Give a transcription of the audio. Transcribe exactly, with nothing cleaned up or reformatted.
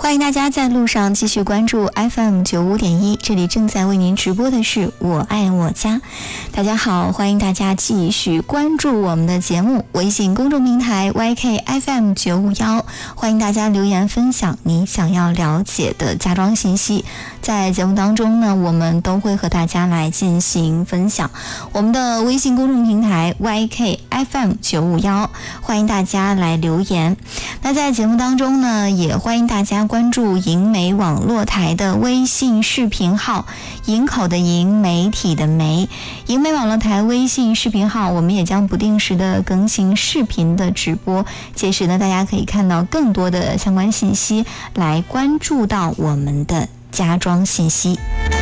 欢迎大家在路上继续关注 F M 九五点一，这里正在为您直播的是我爱我家。大家好，欢迎大家继续关注我们的节目，微信公众平台 Y K F M 九五一，欢迎大家留言分享你想要了解的家装信息。在节目当中呢，我们都会和大家来进行分享。我们的微信公众平台 Y K F M 九五一，欢迎大家来留言。那在节目当中呢，也欢迎大家关注银媒网络台的微信视频号，营口的营，媒体的媒，银媒网络台微信视频号，我们也将不定时的更新视频的直播，届时呢，大家可以看到更多的相关信息，来关注到我们的家装信息。